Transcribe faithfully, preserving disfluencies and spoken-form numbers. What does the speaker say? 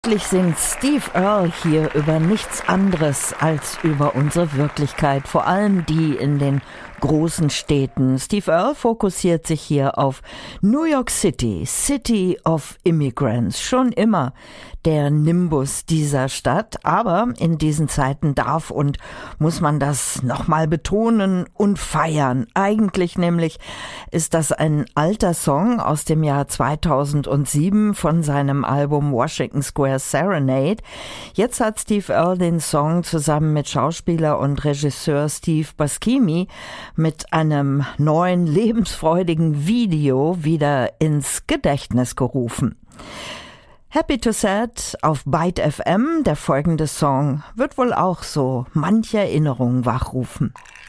Eigentlich singt Steve Earle hier über nichts anderes als über unsere Wirklichkeit, vor allem die in den großen Städten. Steve Earle fokussiert sich hier auf New York City, City of Immigrants, schon immer der Nimbus dieser Stadt, aber in diesen Zeiten darf und muss man das nochmal betonen und feiern. Eigentlich nämlich ist das ein alter Song aus dem Jahr zweitausendsieben von seinem Album Washington Square Serenade. Jetzt hat Steve Earle den Song zusammen mit Schauspieler und Regisseur Steve Buscemi mit einem neuen, lebensfreudigen Video wieder ins Gedächtnis gerufen. Happy to Sad auf Byte F M, der folgende Song wird wohl auch so manche Erinnerung wachrufen.